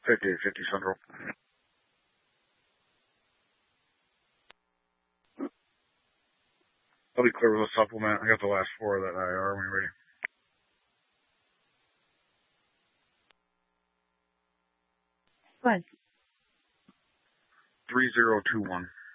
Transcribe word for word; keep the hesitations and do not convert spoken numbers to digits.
fifty-eight fifty Central. I'll be clear with a supplement. I got the last four of that I R when you're ready. What? three zero two one.